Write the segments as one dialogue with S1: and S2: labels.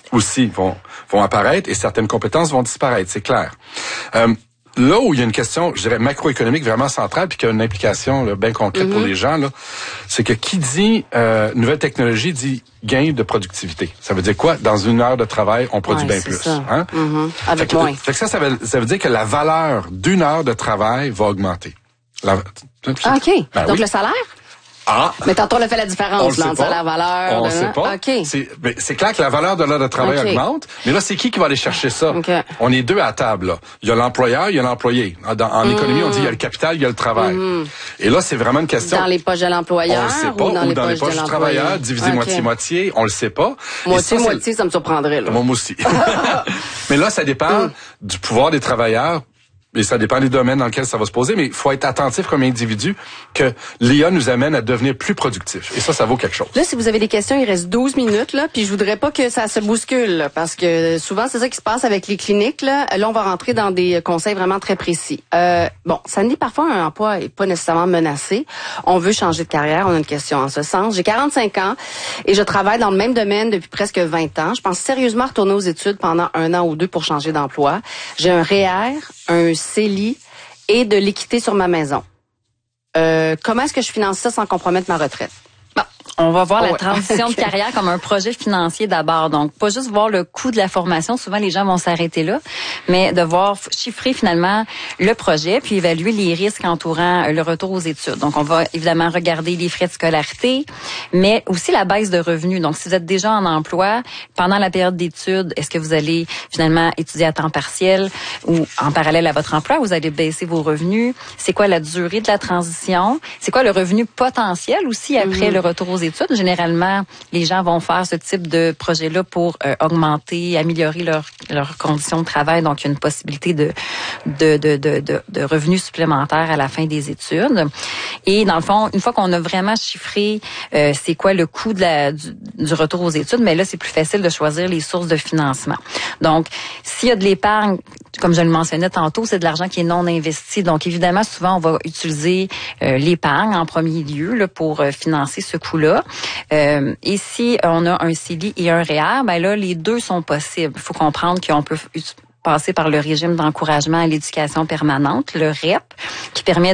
S1: aussi vont apparaître et certaines compétences vont disparaître, c'est clair. Là où il y a une question, je dirais, macroéconomique vraiment centrale, puis qui a une implication là, bien concrète pour les gens, là, c'est que qui dit nouvelle technologie dit gain de productivité. Ça veut dire quoi? Dans une heure de travail, on produit bien plus. Hein?
S2: Avec moins.
S1: Fait que ça veut dire que la valeur d'une heure de travail va augmenter.
S2: OK.
S1: Ben
S2: donc
S1: oui.
S2: le salaire?
S1: Ah!
S2: Mais tantôt, on a fait la différence là, entre salaire-valeur.
S1: On ne sait pas.
S2: OK.
S1: C'est clair que la valeur de l'heure de travail augmente, mais là, c'est qui va aller chercher ça?
S2: Okay.
S1: On est deux à table. Là. Il y a l'employeur, il y a l'employé. En économie, on dit il y a le capital, il y a le travail. Et là, c'est vraiment une question...
S2: Dans les poches de l'employeur
S1: on le sait pas,
S2: ou dans les poches
S1: du travailleur, divisé moitié-moitié, on le sait pas.
S2: Moitié-moitié, ça me surprendrait. Là.
S1: Moi aussi. Mais là, ça dépend du pouvoir des travailleurs. Et ça dépend des domaines dans lesquels ça va se poser, mais il faut être attentif comme individu que l'IA nous amène à devenir plus productifs. Et ça vaut quelque chose.
S2: Là, si vous avez des questions, il reste 12 minutes, là, puis je voudrais pas que ça se bouscule, là, parce que souvent, c'est ça qui se passe avec les cliniques, là. Là, on va rentrer dans des conseils vraiment très précis. Bon, ça me dit parfois un emploi est pas nécessairement menacé. On veut changer de carrière, on a une question en ce sens. J'ai 45 ans et je travaille dans le même domaine depuis presque 20 ans. Je pense sérieusement retourner aux études pendant 1 an ou 2 pour changer d'emploi. J'ai un REER, un CELI et de l'équité sur ma maison. Comment est-ce que je finance ça sans compromettre ma retraite?
S3: Bon, on va voir la transition de carrière comme un projet financier d'abord. Donc, pas juste voir le coût de la formation. Souvent, les gens vont s'arrêter là, mais de voir chiffrer finalement le projet puis évaluer les risques entourant le retour aux études. Donc, on va évidemment regarder les frais de scolarité, mais aussi la baisse de revenus. Donc, si vous êtes déjà en emploi, pendant la période d'études, est-ce que vous allez finalement étudier à temps partiel ou en parallèle à votre emploi? Vous allez baisser vos revenus. C'est quoi la durée de la transition? C'est quoi le revenu potentiel aussi après le retour aux études? Généralement, les gens vont faire ce type de projet-là pour augmenter, améliorer leurs conditions de travail. Donc, il y a une possibilité de revenus supplémentaires à la fin des études. Et dans le fond, une fois qu'on a vraiment chiffré c'est quoi le coût du retour aux études, mais là, c'est plus facile de choisir les sources de financement. Donc, s'il y a de l'épargne, comme je le mentionnais tantôt, c'est de l'argent qui est non investi. Donc, évidemment, souvent, on va utiliser l'épargne en premier lieu là, pour financer ce coût-là. Et si on a un CELI et un REER, ben là, les deux sont possibles. Il faut comprendre qu'on peut passer par le régime d'encouragement à l'éducation permanente, le REP, qui permet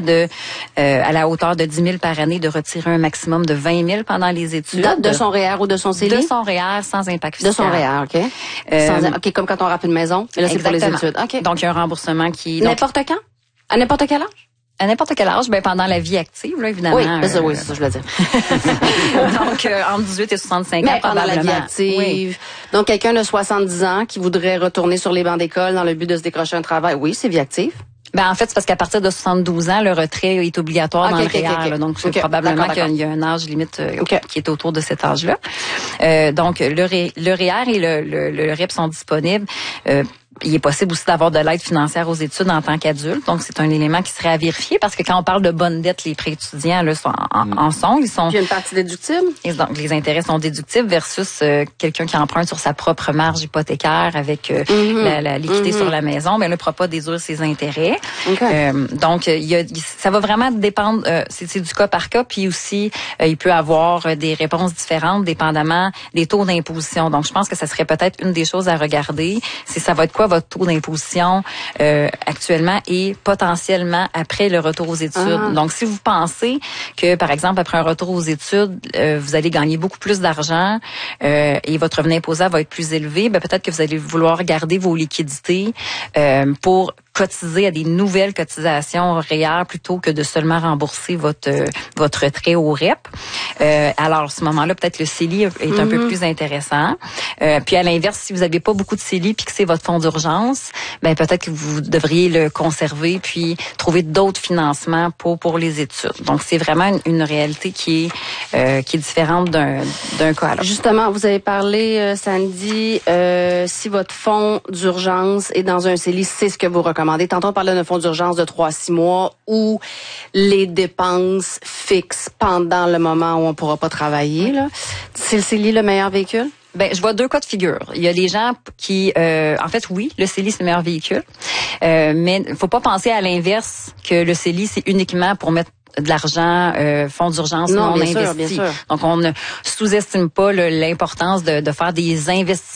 S3: à la hauteur de 10 000 par année, de retirer un maximum de 20 000 pendant les études.
S2: De son REER ou de son CELI?
S3: De son REER, sans impact fiscal.
S2: De son REER, OK. OK, comme quand on remplit une maison. Mais là, c'est pour les études. OK.
S3: Donc, il y a un remboursement qui...
S2: N'importe quand? À n'importe quel âge?
S3: À n'importe quel âge, pendant la vie active, là, évidemment.
S2: Oui, c'est ça, je voulais dire.
S3: Donc, entre 18 et 65 ans,
S2: pendant la vie active. Oui. Donc, quelqu'un de 70 ans qui voudrait retourner sur les bancs d'école dans le but de se décrocher un travail, oui, c'est vie active.
S3: En fait, c'est parce qu'à partir de 72 ans, le retrait est obligatoire dans le REER. Donc, c'est probablement qu'il y a un âge limite qui est autour de cet âge-là. Donc, le REER et le REP sont disponibles. Il est possible aussi d'avoir de l'aide financière aux études en tant qu'adulte. Donc, c'est un élément qui serait à vérifier parce que quand on parle de bonne dette, les prêts étudiants, là, ils sont...
S2: Il y a une partie déductible.
S3: Et donc, les intérêts sont déductibles versus quelqu'un qui emprunte sur sa propre marge hypothécaire avec la liquidité sur la maison, mais là, ne pourra pas déduire ses intérêts. Donc, ça va vraiment dépendre, c'est du cas par cas, puis aussi, il peut avoir des réponses différentes dépendamment des taux d'imposition. Donc, je pense que ça serait peut-être une des choses à regarder, c'est ça va être quoi votre taux d'imposition actuellement et potentiellement après le retour aux études. Donc, si vous pensez que, par exemple, après un retour aux études, vous allez gagner beaucoup plus d'argent et votre revenu imposable va être plus élevé, peut-être que vous allez vouloir garder vos liquidités pour cotiser à des nouvelles cotisations REER plutôt que de seulement rembourser votre retrait au REP. Alors, à ce moment-là, peut-être le CELI est un peu plus intéressant. Puis, à l'inverse, si vous n'avez pas beaucoup de CELI puis que c'est votre fonds d'urgence, peut-être que vous devriez le conserver puis trouver d'autres financements pour les études. Donc, c'est vraiment une réalité qui est différente d'un cas à l'autre.
S2: Justement, vous avez parlé, Sandy, si votre fonds d'urgence est dans un CELI, c'est ce que vous recommandez. Tantôt, on parlait d'un fonds d'urgence de 3-6 mois où les dépenses fixes pendant le moment où on ne pourra pas travailler. Là. C'est le CELI le meilleur véhicule?
S3: Je vois deux cas de figure. Il y a des gens qui, en fait, oui, le CELI, c'est le meilleur véhicule. Mais il faut pas penser à l'inverse que le CELI, c'est uniquement pour mettre de l'argent, fonds d'urgence non investi.
S2: Bien sûr.
S3: Donc, on ne sous-estime pas l'importance de faire des investissements